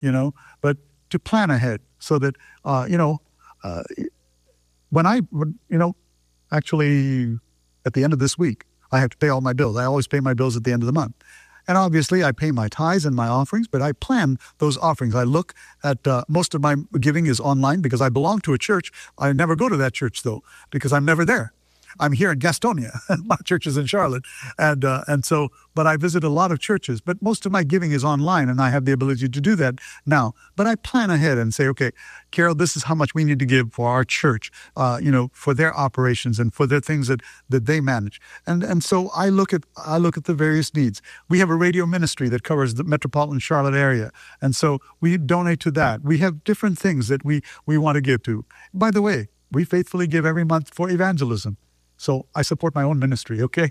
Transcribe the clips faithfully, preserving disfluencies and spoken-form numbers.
you know, but to plan ahead so that, uh, you know, uh, when I, when, you know, actually at the end of this week, I have to pay all my bills. I always pay my bills at the end of the month. And obviously I pay my tithes and my offerings, but I plan those offerings. I look at, uh, most of my giving is online because I belong to a church. I never go to that church though, because I'm never there. I'm here in Gastonia. My church is in Charlotte. And uh, and so, but I visit a lot of churches. But most of my giving is online, and I have the ability to do that now. But I plan ahead and say, okay, Carol, this is how much we need to give for our church, uh, you know, for their operations and for their things that, that they manage. And and so I look at I look at the various needs. We have a radio ministry that covers the metropolitan Charlotte area. And so we donate to that. We have different things that we, we want to give to. By the way, we faithfully give every month for evangelism. So I support my own ministry, okay?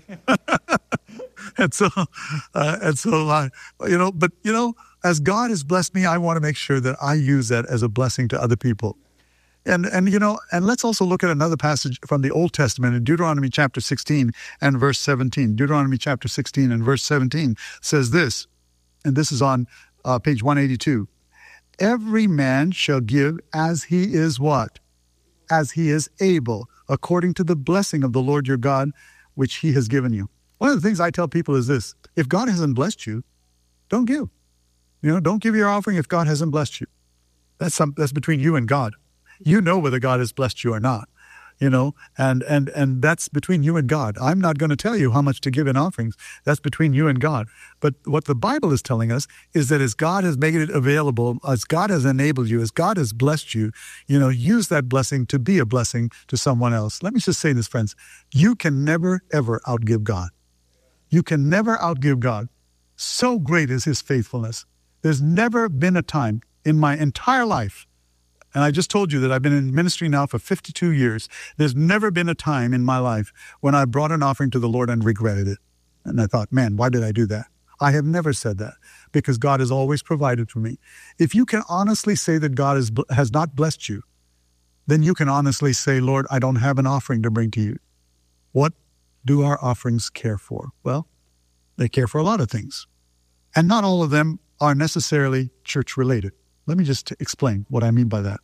and so, uh, and so, uh, you know, but, you know, as God has blessed me, I want to make sure that I use that as a blessing to other people. And, and you know, and let's also look at another passage from the Old Testament in Deuteronomy chapter sixteen and verse seventeen. Deuteronomy chapter sixteen and verse seventeen says this, and this is on uh, page one eighty-two. Every man shall give as he is what? As he is able, according to the blessing of the Lord your God, which he has given you. One of the things I tell people is this: if God hasn't blessed you, don't give. You know, don't give your offering if God hasn't blessed you. That's some, that's between you and God. You know whether God has blessed you or not. You know, and and and that's between you and God. I'm not going to tell you how much to give in offerings. That's between you and God. But what the Bible is telling us is that as God has made it available, as God has enabled you, as God has blessed you, you know, use that blessing to be a blessing to someone else. Let me just say this, friends. You can never, ever outgive God. You can never outgive God. So great is his faithfulness. There's never been a time in my entire life, and I just told you that I've been in ministry now for fifty-two years. There's never been a time in my life when I brought an offering to the Lord and regretted it. And I thought, man, why did I do that? I have never said that because God has always provided for me. If you can honestly say that God has, has not blessed you, then you can honestly say, Lord, I don't have an offering to bring to you. What do our offerings care for? Well, they care for a lot of things. And not all of them are necessarily church-related. Let me just explain what I mean by that.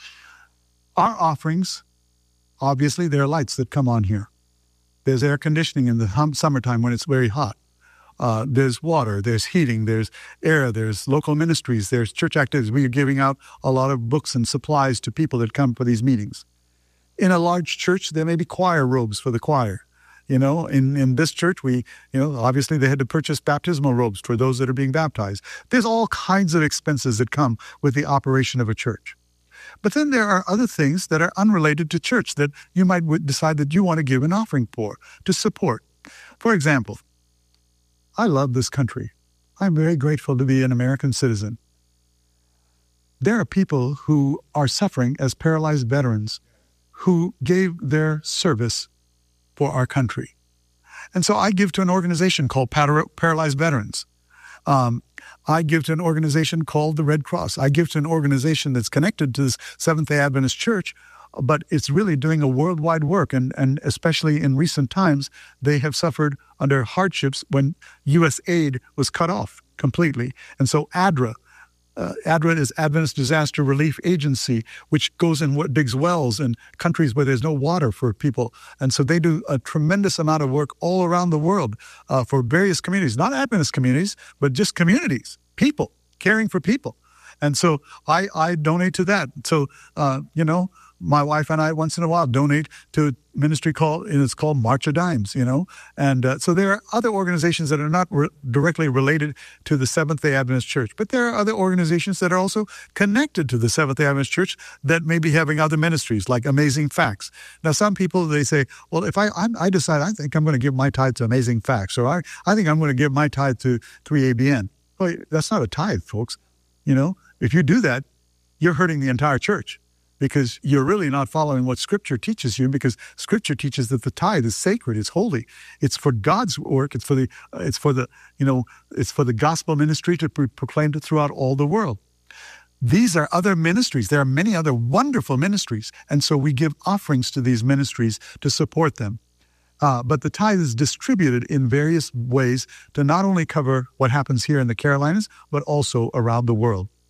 Our offerings, obviously, there are lights that come on here. There's air conditioning in the hum- summertime when it's very hot. Uh, there's water, there's heating, there's air, there's local ministries, there's church activities. We are giving out a lot of books and supplies to people that come for these meetings. In a large church, there may be choir robes for the choir. You know, in, in this church, we, you know, obviously they had to purchase baptismal robes for those that are being baptized. There's all kinds of expenses that come with the operation of a church. But then there are other things that are unrelated to church that you might decide that you want to give an offering for, to support. For example, I love this country. I'm very grateful to be an American citizen. There are people who are suffering as paralyzed veterans who gave their service for our country. And so I give to an organization called Par- Paralyzed Veterans. Um, I give to an organization called the Red Cross. I give to an organization that's connected to this Seventh-day Adventist Church, but it's really doing a worldwide work. And, and especially in recent times, they have suffered under hardships when U S aid was cut off completely. And so A D R A, Uh, A D R A is Adventist Disaster Relief Agency, which goes and w- digs wells in countries where there's no water for people. And so they do a tremendous amount of work all around the world uh, for various communities, not Adventist communities, but just communities, people, caring for people. And so I, I donate to that. So, uh, you know, my wife and I once in a while donate to a ministry called, and it's called March of Dimes, you know. And uh, so there are other organizations that are not re- directly related to the Seventh-day Adventist Church, but there are other organizations that are also connected to the Seventh-day Adventist Church that may be having other ministries, like Amazing Facts. Now, some people, they say, well, if I I'm, I decide I think I'm going to give my tithe to Amazing Facts, or I, I think I'm going to give my tithe to three A B N. Well, that's not a tithe, folks. You know, if you do that, you're hurting the entire church, because you're really not following what Scripture teaches you, because Scripture teaches that the tithe is sacred, it's holy, it's for God's work, it's for the, uh, it's for the, you know, it's for the gospel ministry to pro- proclaim it throughout all the world. These are other ministries. There are many other wonderful ministries, and so we give offerings to these ministries to support them. Uh, but the tithe is distributed in various ways to not only cover what happens here in the Carolinas, but also around the world.